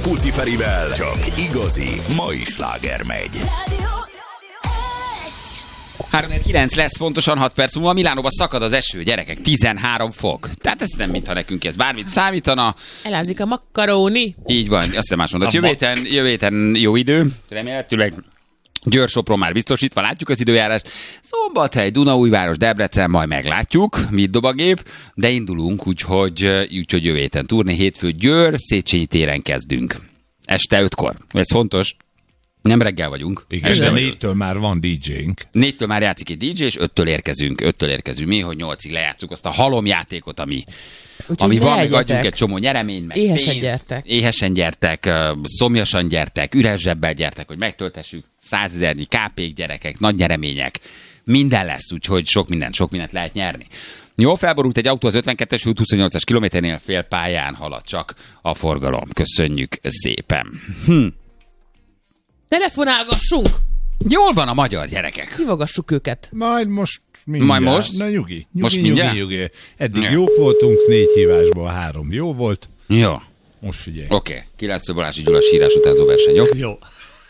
Rákóczi Ferivel csak igazi mai sláger megy. 3-9 lesz, pontosan 6 perc múlva. Milánóban szakad az eső, gyerekek, 13 fok. Tehát ez nem mintha nekünk ez bármit számítana. Elázik a makaróni. Így van, azt nem más mondasz. Jövő héten jó idő, remélhetőleg. Győr-Sopron már biztosítva, látjuk az időjárást. Szombathely, Dunaújváros, Debrecen, majd meglátjuk, mit dob a gép, de indulunk, úgyhogy jövő héten turné, hétfő Győr, Széchenyi téren kezdünk. Este 5-kor. Ez fontos. Nem reggel vagyunk. Igen, de 4-től már van DJ-nk. 4-től már játszik egy DJ, és 5-től érkezünk mi, hogy 8-ig lejátszuk azt a halomjátékot, ami van, meg adjunk egy csomó nyeremény, meg éhesen gyertek, szomjasan gyertek, üres zsebbel gyertek, hogy megtöltessük 100 000 KP-k gyerekek, nagy nyeremények. Minden lesz, úgyhogy sok mindent lehet nyerni. Jó, felborult egy autó az 52-es út 28-as kilométernél, fél pályán halad csak a forgalom. Köszönjük szépen. Telefonálgassunk! Jól van a magyar, gyerekek. Hívogassuk őket. Majd most mindjárt. Majd most? Na nyugi. Most mindjárt? Nyugi. Eddig jók voltunk, 4 hívásból 3 jó volt. Jó. Most figyelj. Oké. 9 Balási Gyula sírás utánzó verseny, jó? Jó.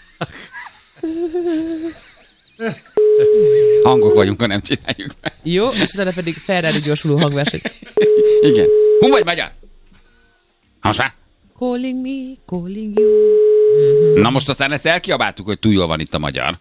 Hangok vagyunk, ha nem csináljuk meg. Jó, és utána pedig Ferrari gyorsuló hangverseny. Igen. Hun vagy magyar? Most már? Calling me, calling you. Na most aztán ezt elkiabáltuk, hogy túl jól van itt a magyar.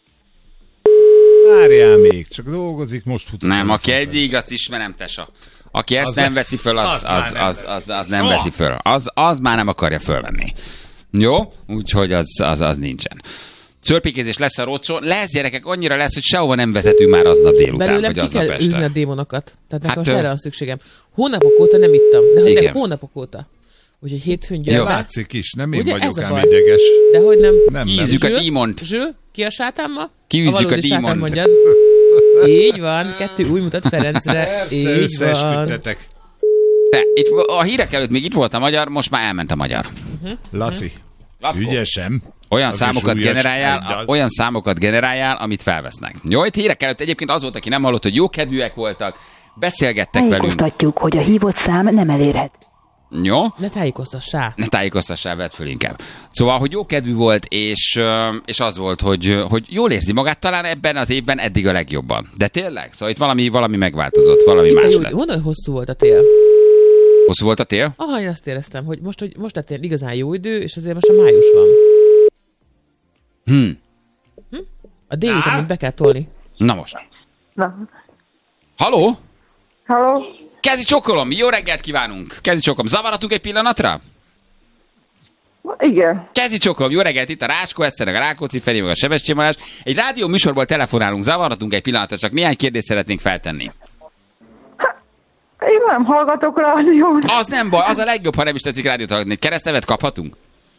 Várjál még, csak dolgozik, most futott. Nem, aki eddig, azt ismerem, tesa. Aki ezt nem veszi föl, az nem veszi föl. Az már nem akarja fölvenni. Jó? Úgyhogy az nincsen. Szörpékézés lesz a rocsó. Lesz, gyerekek, annyira lesz, hogy sehova nem vezetünk már aznap délután, belőlem vagy aznap ki kell űzni a este. démonokat. Tehát nekem most erre van szükségem. Hónapok óta nem ittam, de hónapok óta. Úgyhogy hétfőn gyere. Látszik is, nem én ugye vagyok ám ideges. Dehogy nem. Hízzük a dímont. Zsül, ki a sátán ma? Kiűzzük a dímont. Sátán mondjad. Így van, 2 új mutat Ferencre. Így van. De itt, a hírek előtt még itt volt a magyar, most már elment a magyar. Laci, Lackó. ügyesem. Olyan számokat generáljál, amit felvesznek. Jó, itt hírek előtt egyébként az volt, aki nem hallott, hogy jókedvűek voltak, beszélgettek velünk. Tájékoztatjuk, hogy a hívott szám nem elérhet. Jó? Ne tájékoztassál, vedd föl inkább. Szóval, hogy jókedvű volt, és az volt, hogy jól érzi magát talán ebben az évben eddig a legjobban. De tényleg? Szóval itt valami megváltozott, valami más lett. Mondd, hogy hosszú volt a tél. Hosszú volt a tél? Aha, én azt éreztem, hogy most lett ilyen igazán jó idő, és azért most a május van. A D-vitamint be kell tolni. Na most. Na. Halló? Halló? Kezi csokolom, jó reggelt kívánunk. Kezi csokolom, zavaratunk egy pillanatra? Igen. Kezi csokolom, jó reggelt, itt a Ráskó Eszter, a Rákóczi Feri, meg a Sebestyén Balázs. Egy rádió műsorból telefonálunk, zavaratunk egy pillanatra, csak néhány kérdést szeretnénk feltenni. Én nem hallgatok rádiót. Az nem baj, az a legjobb, ha nem is tetszik rádiót hallgatni. Keresztnevet kaphatunk?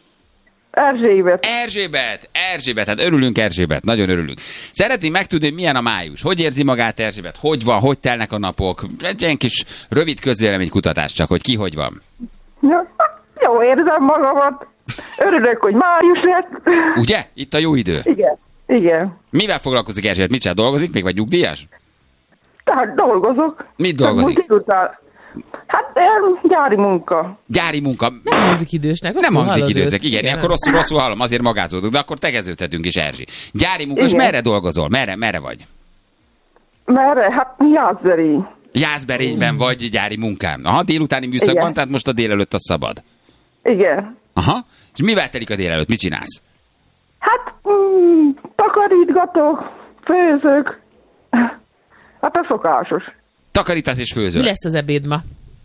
Erzsébet, hát örülünk Erzsébet, nagyon örülünk. Szeretném megtudni, hogy milyen a május. Hogy érzi magát Erzsébet? Hogy van, hogy telnek a napok? Egy ilyen kis rövid közvéleménykutatás csak, hogy ki hogy van. Jó érzem magamat. Örülök, hogy május lett. Ugye? Itt a jó idő. Igen. Mivel foglalkozik Erzsébet? Mit csinál? Dolgozik még, vagy nyugdíjas? Tehát dolgozok. Mit dolgozik? Hát gyári munka. Gyári munka. Nem hangzik idősnek. Nem hangzik idősnek, igen. Akkor rosszul hallom, azért magázódok, de akkor tegeződhetünk is, Erzsi. Gyári munka, és merre dolgozol? Merre vagy? Merre? Hát Jászberény. Jászberényben vagy gyári munkám. Aha, délutáni műszakban, igen. Tehát most a délelőtt az szabad. Igen. Aha, és mivel telik a délelőtt? Mit csinálsz? Hát takarítgatok, főzök. Hát a szokásos. Takarítasz és főzöl. Mi lesz az ebéd ma?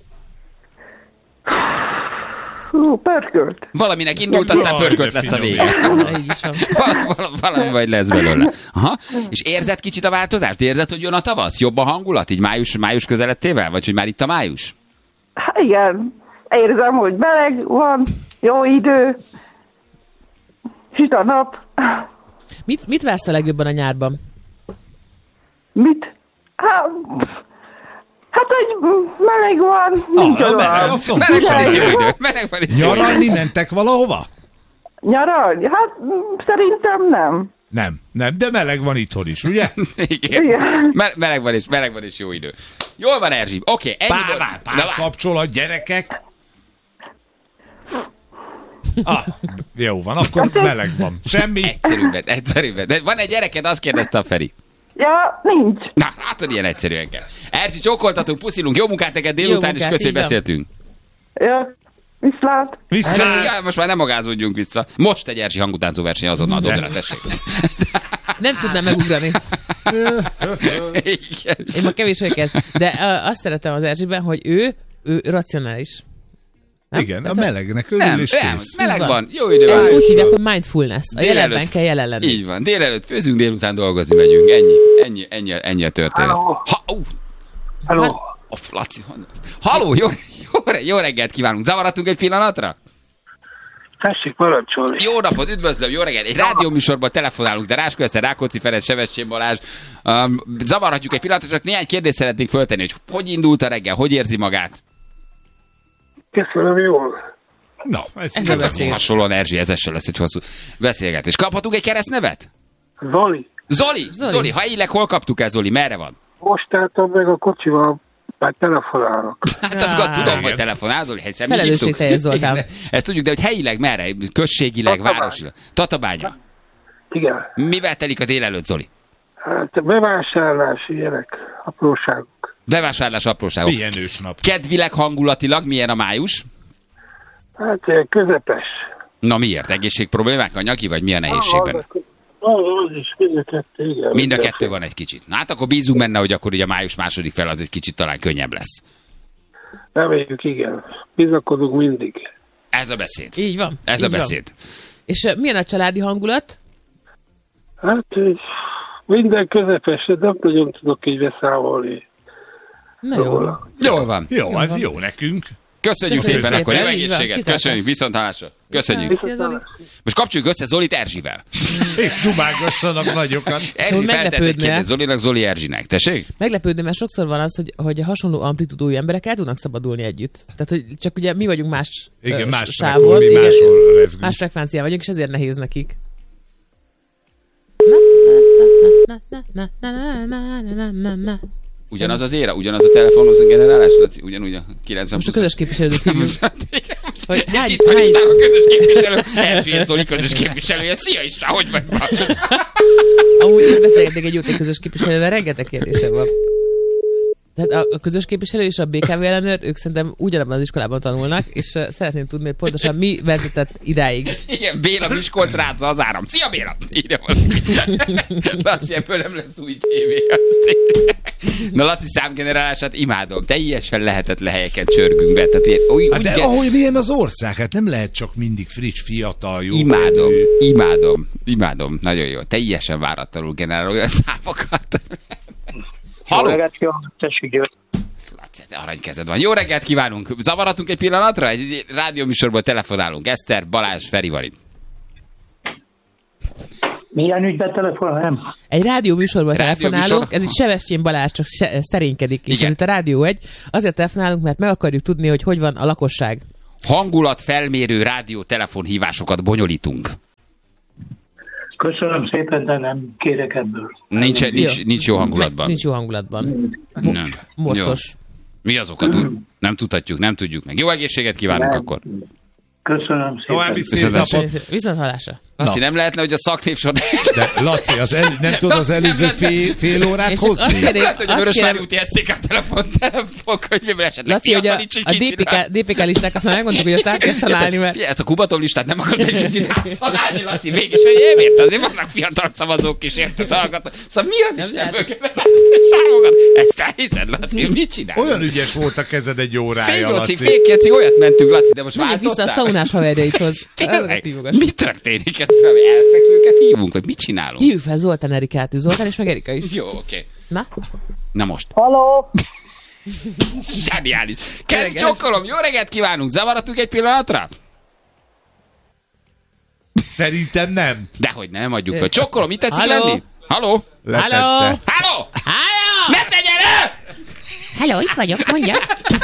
Pörkölt. Valaminek indult, aztán pörkölt lesz a vége. Valami majd lesz belőle. Aha. És érzed kicsit a változást? Érzed, hogy jön a tavasz? Jobb a hangulat? Így május közelettével? Vagy hogy már itt a május? Hát igen. Érzem, hogy meleg van, jó idő, süt a nap. Mit vársz a legjobban a nyárban? Mit? Hát, hogy meleg van, nincs meleg van is. Nyaralni mentek valahova? Nyaralni? Hát szerintem nem. Nem, de meleg van itthon is, ugye? Igen. Meleg van és jó idő. Jól van, Erzsi. Oké, ennyi Pár kapcsolat, gyerekek. Jó van, akkor meleg van. Semmi. Egyszerűbben. De van egy gyereked, azt kérdezte a Feri. Ja, nincs. Na, látod, ilyen egyszerűen kell. Erzsi, csókoltatunk, puszilunk, jó munkát neked délután, és köszönjük, hogy beszéltünk. Ja, viszlát. Ja, most már nem magázódjunk vissza. Most egy Erzsi hangutánzó verseny azonnal dobra, tessék. Nem tudnám megugrani. Én ma kevés vagyok ez. De azt szeretem az Erzsiben, hogy ő racionális. Nem? Igen, a melegnek örül és kész. Meleg van, jó idő van. Ezt úgy hívják, hogy mindfulness. A jelenben kell jelen lenni. Így van, délelőtt főzünk, délután dolgozni megyünk. Ennyi a történet. Halló. Laci, halló, jó reggelt kívánunk. Zavaradtunk egy pillanatra? Tessék parancsolni. Jó napot, üdvözlöm, jó reggelt. Egy rádióműsorban telefonálunk, de Ráskó Eszter, Rákóczi Ferenc, Sebestyén Balázs. Zavarhatjuk egy pillanatra, csak néhány kérdést szeretnék föltenni, hogy indult a reggel, hogy érzi magát? Köszönöm, jól. Na, ez a beszél. Hasonlóan Erzsi, ez sem lesz egy hosszú beszélgetés. Kaphatunk egy keresztnevet? Zoli, ha illeg, hol kaptuk el, Zoli? Merre van? Most álltam meg a kocsival, már telefonálok. Hát azt tudom, hogy telefonál, Zoli, egyszer mi hívtuk. Felelősségteljes Zoltán. Ezt tudjuk, de hogy helyileg merre? Községileg, városilag? Tatabánya. Igen. Mivel telik a délelőtt, Zoli? Hát bevásárlás, ilyenek, apróságok. Bevásárlás, apróságok. Milyen ősnap. Kedvileg, hangulatilag milyen a május? Hát közepes. Na miért? Egészségproblémák, anyagi, vagy milyen nehézségben? Az is, mind a kettő, igen. Mind a kettő van egy kicsit. Na hát akkor bízunk benne, hogy akkor ugye a május második fel az egy kicsit talán könnyebb lesz. Reméljük, igen. Bizakodunk mindig. Ez a beszéd. Így van. Ez a beszéd. Van. És milyen a családi hangulat? Hát minden közepes, nem nagyon tudok így beszámolni. Na jó. Jól van. Jó, ez jó nekünk. Köszönjük szépen, akkor jó egészséget. Köszönjük, viszonthallásra. Köszönjük. Most kapcsoljuk össze Zolit Erzsivel. És dumálgassanak nagyokat. Erzsi feltett kérdez Zolinak, Zoli Erzsinek. Tessék? Meglepődni, mert sokszor van az, hogy a hasonló amplitudói emberek el tudnak szabadulni együtt. Tehát, hogy csak ugye mi vagyunk más sávon. Más frekvencián vagyunk, és ezért nehéz nekik. Ugyanaz az éra, ugyanaz a telefon, az a generálás, Laci, ugyanúgy a 90. Most a közös képviselőt hívjuk. És itt van István a közös képviselő, Erzsi Zoli közös képviselője. Szia István, hogy vagy ma? Amúgy úgy beszélgetnék egy jót közös képviselővel, rengeteg kérdésem van. Tehát a közös képviselő és a BKV ellenőr, ők szerintem ugyanabban az iskolában tanulnak, és szeretném tudni, hogy pontosan mi vezetett idáig. Igen, Béla Miskolc rázza az áram. Szia Béla! Írja valaki. Laci, ebből nem lesz új tévé. Na Laci számgenerálását imádom. Teljesen lehetetlen helyeken csörgünk be. Tehát de ahogy milyen az ország, hát nem lehet csak mindig friss, fiatal, jó. Imádom. Nagyon jó. Teljesen váratlanul generál olyan számokat. Halló? Jó reggelt kívánok, tessék, György. Laci, aranykezed van. Jó reggelt kívánunk. Zavaratunk egy pillanatra? Egy rádióműsorból telefonálunk. Eszter, Balázs, Feri van itt. Milyen ügyben telefonálom? Egy rádióműsorban telefonálunk, ez itt Sebestyén Balázs csak szerénykedik, és ez itt a Rádió 1. Azért telefonálunk, mert meg akarjuk tudni, hogy van a lakosság. Hangulatfelmérő rádiótelefonhívásokat bonyolítunk. Köszönöm szépen, de nem kérek ebből. Nincs jó hangulatban. Nincs jó hangulatban. Nem. Mostos. Mi az oka? Nem tudjuk meg. Jó egészséget kívánunk akkor. Köszönöm szépen. További szép napot. Viszont hallásra. Laci, nem lehetne, hogy a szaknévsor... De Laci, nem tudod az előző fél órát hozni? Lehet, hogy a Vörösvári úti SZTK telefonkönyvéből esetleg Laci, hogy a DPK listákat már megmondtuk, hogy azt át kell szanálni, mert... Ezt a Kubatov listát nem akarod egy kicsit átszanálni, Laci, mégis, hogy miért? Azért vannak fiatal szavazók is, érted, hallgatnak. Szóval mi az Istenből kell számokat? Ezt elhiszed, Laci, mit csinál? Olyan ügyes volt a kezed egy órája, Laci. Fél 8-ig olyat mentünk, Laci, de most váltottál? Vissza a szaunás haverjaidhoz. Mi történik? Elfekvőket hívunk, hogy mit csinálunk? Hívjuk fel Zoltán Erikát, Zoltán és meg Erika is. Jó, oké. Na most. Halló! Zseniális. Kezd csokkolom, jó reggelt kívánunk. Zavaratunk egy pillanatra? Szerintem nem. Dehogy nem, adjuk fel. Csokkolom, mit tetszik lenni? Halló? Letette. Halló? Ne tegyen el! Hello, itt vagyok, mondja.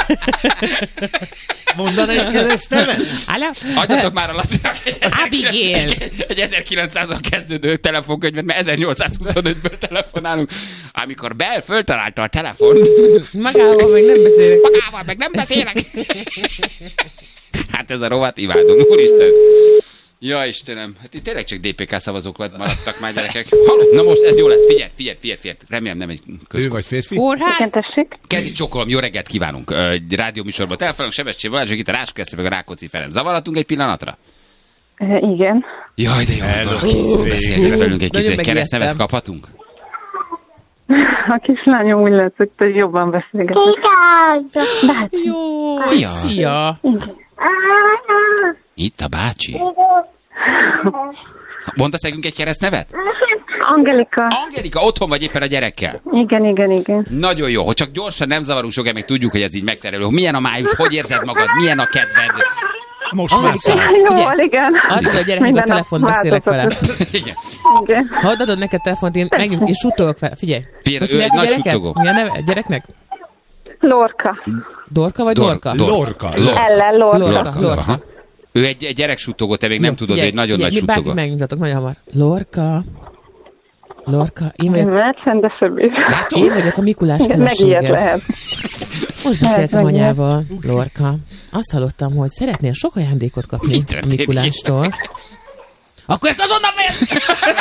Mondan egy keresztemet? Hello? Adjatok már a Lacinak Abigail. egy 1900-al kezdődő telefonkönyvet, mert 1825-ből telefonálunk. Amikor Bell föltalálta a telefont... Magával meg nem beszélek. Hát ez a rovat imádom, úristen. Ja, Istenem, hát itt tényleg csak DPK szavazók maradtak már, gyerekek. Hallod? Na most ez jó lesz, figyelj. Remélem nem egy Ő vagy férfi? Kezi csokolom, jó reggelt kívánunk. Rádió műsorban telefonunk Sebestyén Balázs, itt a Ráskó Eszter, meg a Rákóczi Ferenc. Zavarhatunk egy pillanatra? Igen. Jaj, de jó, valaki beszélget velünk egy kicsit. Keresztnevet kaphatunk? A kislányom úgy látszik, hogy jobban beszélget. Jó, Szia. Itt a bácsi. Mondasz nekünk egy keresztnevet? Angelika, otthon vagy éppen a gyerekkel? Igen. Nagyon jó, hogy csak gyorsan nem zavarunk sokáig, meg tudjuk, hogy ez így megterelő. Milyen a május, hogy érzed magad, milyen a kedved? Most már Jól, igen. Add a gyereknek a telefont, beszélek vele. Igen. Ha adod neked a telefont, én suttogok fel. Figyelj. Ő egy nagy suttogó. Mi a neve a gyereknek? Lorca. Dorka vagy Lorca? Lorca. Ellen Lorca. Ő egy gyerek suttogó, te még nem tudod, hogy egy nagyon nagy suttogó. Bármit megmutatok nagyon hamar. Lorca, én vagyok a Mikulás felesége. Megijed lehet. Most beszéltem anyával, Lorca. Azt hallottam, hogy szeretnél sok ajándékot kapni a Mikulástól. Akkor ezt azonnal vér!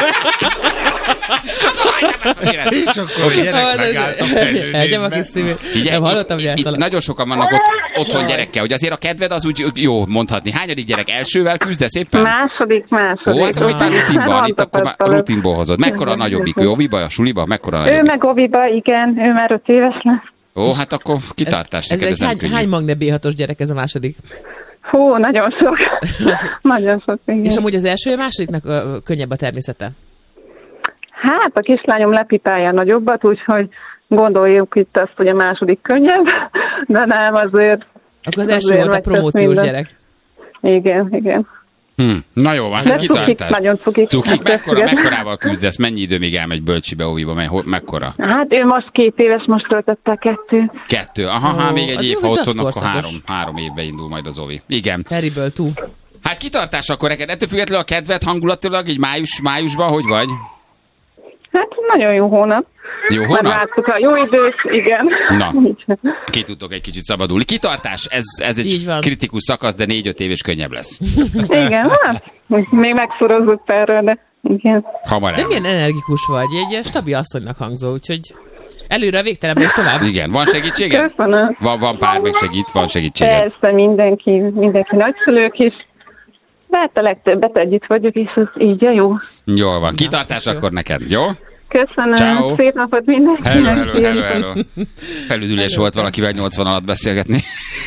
És akkor a gyerek megállt a Elgyem a kis szívét. Nem hallottam, hogy itt nagyon sokan vannak otthon gyerekkel, hogy azért a kedved az úgy jó mondhatni. Hányadik gyerek? Elsővel küzdesz éppen? Második. Ó, hát hogy már rutinban, itt akkor már rutinból hozod. Mekkora a nagyobbik? Ő oviba, a suliba? Mekkora a nagyobbik? Ő meg oviba, igen. Ő már 5 éves lesz. Ó, hát akkor kitartás. Ez hány Magne B6-os gyerek ez a második? Hú, nagyon sok. Nagyon sok, igen. És amúgy az első, másodiknak könnyebb a természete? Hát a kislányom lepipálja nagyobbat, úgyhogy gondoljuk itt azt, hogy a második könnyebb, de nem azért. Akkor az első volt a promóciós gyerek. Igen. Na jó, van, kitartás. Nagyon cukik. Mekkorával küzdesz? Mennyi idő még elmegy bölcsibe, óviba? Mekkora? Hát ő most 2 éves, most töltötte 2. 2, még egy év, ha otthon, akkor 3 évbe indul majd az óvi. Igen. Terrible 2. Hát kitartás akkor neked. Ettől függetlenül a kedved hangulatilag, így májusban, hogy vagy? Hát nagyon jó hónap. Jó hónap? Már láttuk a jó időt, igen. Na, ki tudtok egy kicsit szabadulni. Kitartás, ez egy kritikus szakasz, de 4-5 év és könnyebb lesz. Igen, hát még megszorozott erről, de igen. Hamar de milyen energikus vagy, egy stabil asszonynak hangzó, úgyhogy előre végtelenben és tovább. Igen, van segítséged? Köszönöm. Van pár, meg segít, van segítséged. Persze, mindenki nagyszülők is. De hát a legtöbbet együtt vagyok, és ez így a jó. Jól van. Kitartás akkor neked, jó? Köszönöm. Ciao. Szép napot mindenkinek. Hello. Felüdülés volt valakivel 80 alatt beszélgetni.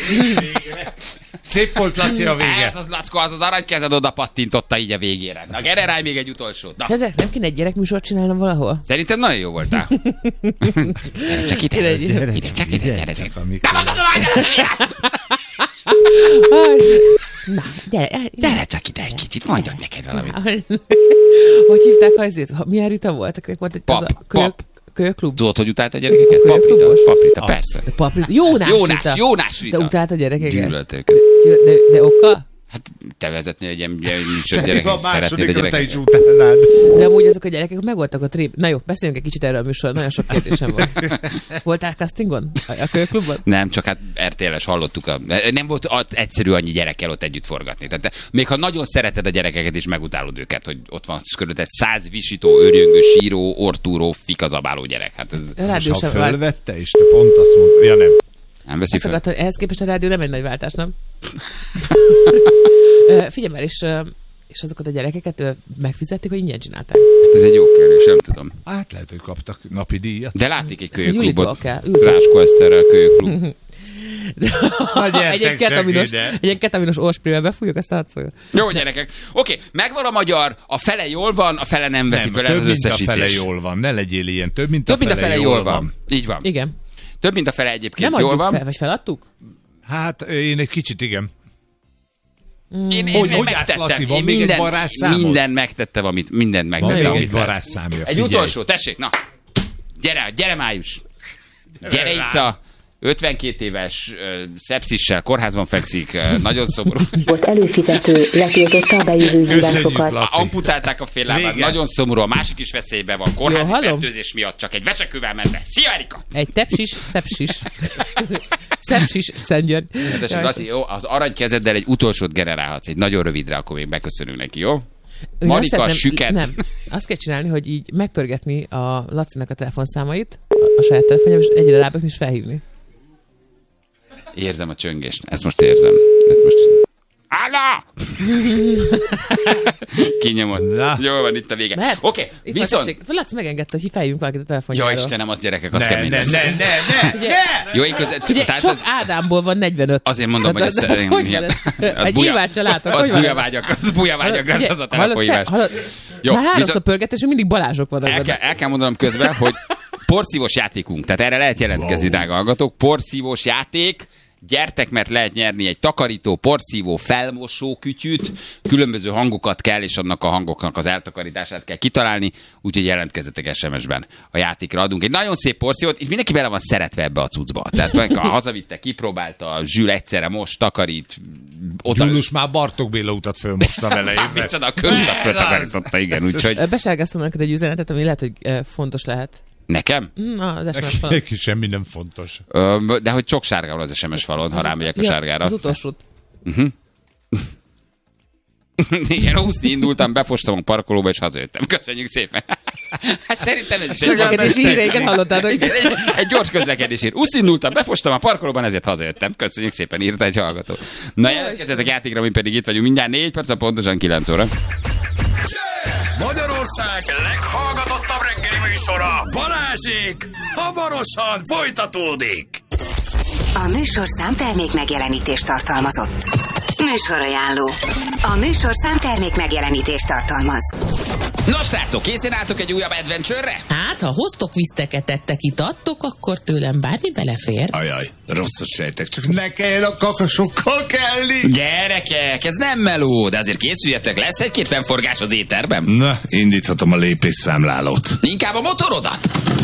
Szép volt, Laci, a vége. Ez az Lackó, az aranykezed oda pattintotta így a végére. Na, generálj még egy utolsót. Szerinted nem kéne egy gyerekműsort csinálnom valahol? Szerintem nagyon jó voltál. Gyere csak ide. Gyere csak. Na, gyere csak ide egy kicsit, mondjak neked valamit. Hogy hívták azért? Milyen Rita volt? Volt egy Pap. Kölyöklub. Tudod, hogy utált a gyerekeket? Paprita, persze. Jónás Rita. De utált a gyerekeket? Gyűlölték. De okkal? Hát te vezetnél egy ilyen műsor gyerekek, szeretnéd a gyerekeket. Te is utálnád. De amúgy azok a gyerekek megvoltak a trip. Na jó, beszéljünk egy kicsit erről a műsorról, nagyon sok kérdésem volt. Voltál castingon? A Kölyöklubban? Nem, csak hát RTL-es hallottuk. Nem volt egyszerű annyi gyerekkel ott együtt forgatni. Tehát még ha nagyon szereted a gyerekeket és megutálod őket, hogy ott van körülbelül 100 visító, őrjöngő, síró, ortúró, fikazabáló gyerek. Hát ez... Most ha fölvette, és te pont azt mondta, ja nem. Nem veszi fel. Ehhez képest a rádió nem egy nagy váltás, nem? Figyelj már, és azokat a gyerekeket megfizették, hogy ingyen csinálták? Ez egy jó kérdés, nem tudom. Hát lehet, hogy kaptak napi díjat. De látték egy kölyöklubot. Ráskó Eszterrel kölyöklub. Egy ketaminos orsprével befújjuk, ezt átszolja. Jó, gyerekek. Oké, megvan a magyar, a fele jól van, a fele nem veszi fel, ez az összesítés. Több mint a fele jól van, ne legyél ilyen. Több mint a fele jól van. Így van. Igen. Több mint a fele egyébként nem jól van. Fel, vagy feladtuk? Hát én egy kicsit igen. Én megtettem. Laci, van még egy varázsszámod? Mindent megtettem, amit mindent megtettem. Van még egy varázsszámja, egy utolsó, tessék, na. Gyere május. Gyere Ica. 52 éves, szepszissel, kórházban fekszik, nagyon szomorú. Volt előfizető, letiltotta a bejövő hívásokat. Amputálták a fél lábát, nagyon szomorú, a másik is veszélyben van, kórházi fertőzés miatt csak egy vesekővel ment be. Szia, Erika! Egy tepsis, szepsis. Szepsis, Szentgyörgy. Laci, jó, az aranykezeddel egy utolsót generálhatsz, egy nagyon rövidre, akkor még beköszönünk neki, jó? Marika, süket. Nem, azt kell csinálni, hogy így megpörgetni a Lacinak a telefonszámait, a saját telefonjában, és egyre rábökni és felhívni. Érzem a csöngést. Ezt most érzem. Állá! Kinyomod. Jól van, itt a vége. Oké, viszont... Laci megengedte, hogy feljünk valakit a telefonjáról. Jó, Istenem, az gyerekek, az kemény lesz. Ne. Jó, csak Ádámból van 45. Azért mondom, hogy ez... Egy hívát se látok. Az bujavágyakra, az a telefonhívás. Már háromszor pörgetés, és mindig Balázsok vannak. El kell mondanom közben, hogy porszívós játékunk. Tehát erre lehet jelentkezni, drága hallgatók. Porszívós játék. Gyertek, mert lehet nyerni egy takarító, porszívó, felmosó kütyűt, különböző hangokat kell, és annak a hangoknak az eltakarítását kell kitalálni, úgyhogy jelentkezzetek SMS-ben. A játékra adunk egy nagyon szép porszívót, és mindenki bele van szeretve ebbe a cuccba. Tehát hazavitte, kipróbálta, Zsül egyszerre most takarít. Gyulus már Bartók Béla utat fölmosta vele. Micsoda, a körutat föltakarította, igen. Úgyhogy... Besárgáztam neked egy üzenetet, ami lehet, hogy fontos lehet. Nekem? Az SMS falon. Neki semmi nem fontos. De hogy sok sárga van az SMS falon, ha rámegyek a sárgára. Az utolsót. Igen, úszni indultam, befostam a parkolóba, és hazajöttem. Köszönjük szépen. Hát szerintem ez is egy közlekedési régen hallottad, hogy... Egy gyors közlekedésért. Úszni indultam, befostam a parkolóban, ezért hazajöttem. Köszönjük szépen, írta egy hallgató. Na, jelentkezzetek játékra, mi pedig itt vagyunk mindjárt 4 perc, pontosan 9 óra. Magyarország leghallgatottabb reggeli műsora, Balázsék, hamarosan folytatódik. A műsorszám termék megjelenítést tartalmazott. Műsorajánló. A műsorszám termék megjelenítést tartalmaz. Nos, srácok, készen álltok egy újabb adventure-re? Hát, ha hoztok viszteket, ettek, itattok, akkor tőlem bármi belefér. Ajaj, rosszat sejtek, csak ne kell a kakasokkal kelni. Gyerekek, ez nem meló, de azért készüljetek, lesz egy-két fennforgás az éterben. Na, indíthatom a lépésszámlálót. Inkább a motorodat.